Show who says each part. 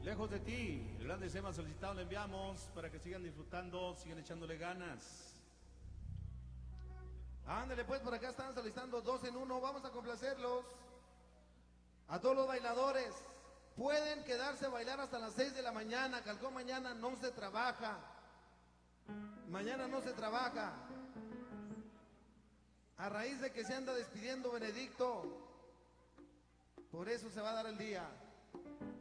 Speaker 1: Lejos de ti, el grande Sema solicitado le enviamos para que sigan disfrutando, sigan echándole ganas.
Speaker 2: Ándale pues, por acá están solicitando 2 en 1, vamos a complacerlos. A todos los bailadores, pueden quedarse a bailar hasta las 6 de la mañana, Calcón, mañana no se trabaja. Mañana no se trabaja. A raíz de que se anda despidiendo Benedicto, por eso se va a dar el día.